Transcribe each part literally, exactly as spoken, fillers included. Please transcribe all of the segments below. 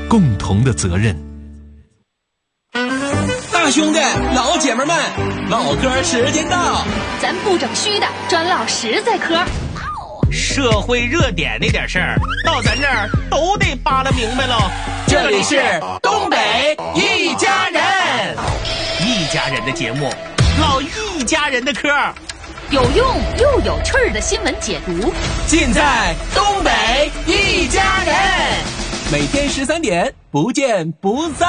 共同的责任。 大兄弟老姐们们，唠嗑时间到， 咱不整虚的，专唠实在嗑。 社会热点那点事儿，到咱这儿都得扒拉明白了。 这里是东北一家人， 一家人的节目，唠一家人的嗑， 有用又有趣儿的新闻解读， 尽在东北一家人。每天十三点，不见不散。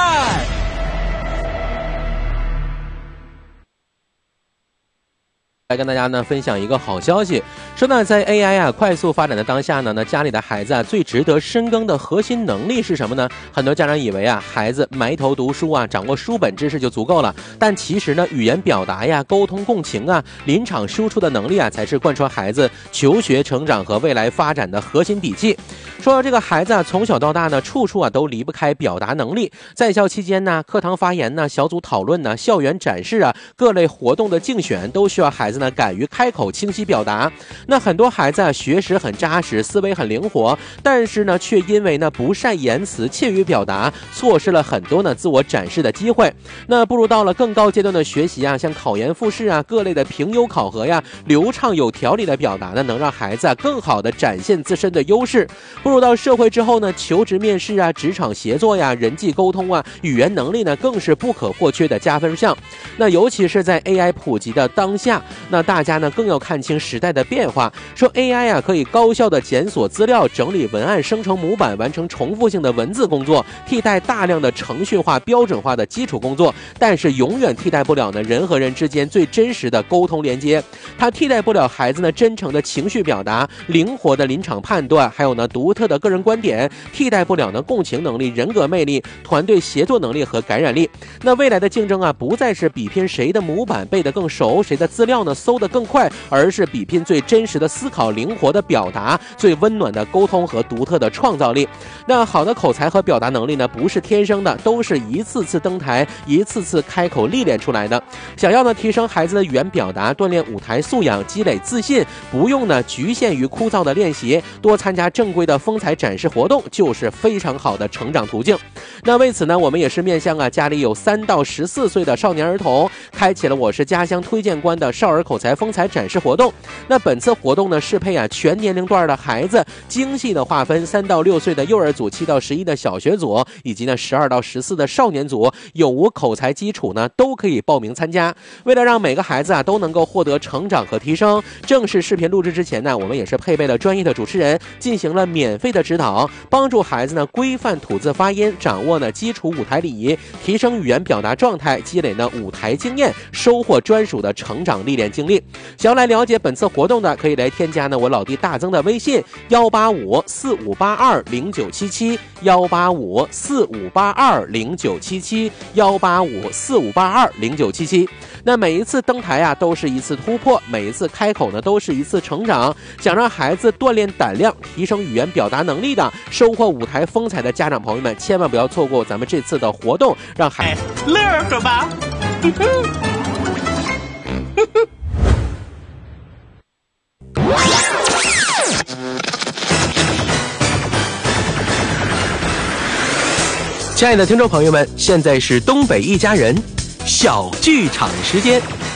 来跟大家呢分享一个好消息，说呢在 A I 啊快速发展的当下呢，那家里的孩子啊最值得深耕的核心能力是什么呢？很多家长以为啊孩子埋头读书啊，掌握书本知识就足够了，但其实呢语言表达呀、沟通共情啊、临场输出的能力啊，才是贯穿孩子求学成长和未来发展的核心底气。说到这个孩子啊，从小到大呢，处处啊都离不开表达能力。在校期间呢，课堂发言呢、小组讨论呢、校园展示啊、各类活动的竞选，都需要孩子呢敢于开口、清晰表达。那很多孩子啊，学识很扎实，思维很灵活，但是呢，却因为呢不善言辞、怯于表达，错失了很多呢自我展示的机会。那不如到了更高阶段的学习啊，像考研复试啊、各类的评优考核呀，流畅有条理的表达呢，能让孩子啊更好的展现自身的优势。步入到社会之后呢，求职面试啊、职场协作呀、人际沟通啊、语言能力呢，更是不可或缺的加分项。那尤其是在 A I 普及的当下，那大家呢更要看清时代的变化。说 A I 啊可以高效的检索资料、整理文案、生成模板，完成重复性的文字工作，替代大量的程序化、标准化的基础工作，但是永远替代不了呢人和人之间最真实的沟通连接。它替代不了孩子呢真诚的情绪表达、灵活的临场判断，还有呢独特的个人观点，替代不了呢共情能力、人格魅力、团队协作能力和感染力。那未来的竞争啊，不再是比拼谁的模板背得更熟，谁的资料呢搜得更快，而是比拼最真实的思考、灵活的表达、最温暖的沟通和独特的创造力。那好的口才和表达能力呢，不是天生的，都是一次次登台、一次次开口历练出来的。想要呢提升孩子的语言表达，锻炼舞台素养，积累自信，不用呢局限于枯燥的练习，多参加正规的风采展示活动，就是非常好的成长途径。那为此呢，我们也是面向啊家里有三到十四岁的少年儿童，开启了我是家乡推荐官的少儿口才风采展示活动。那本次活动呢，适配啊全年龄段的孩子，精细的划分三到六岁的幼儿组、七到十一的小学组，以及呢十二到十四的少年组，有无口才基础呢都可以报名参加。为了让每个孩子啊都能够获得成长和提升，正式视频录制之前呢，我们也是配备了专业的主持人，进行了免费的指导，帮助孩子呢规范吐字发音，掌握呢基础舞台礼仪，提升语言表达状态，积累呢舞台经验，收获专属的成长历练经历。想要来了解本次活动的，可以来添加呢我老弟大增的微信幺八五四五八二零九七七幺八五四五八二零九七七幺八五四五八二零九七七。那每一次登台啊都是一次突破，每一次开口呢都是一次成长。想让孩子锻炼胆量、提升语言表达能力的，收获舞台风采的家长朋友们，千万不要错过咱们这次的活动，让孩子乐呵吧。 亲爱的听众朋友们，现在是东北一家人小剧场时间。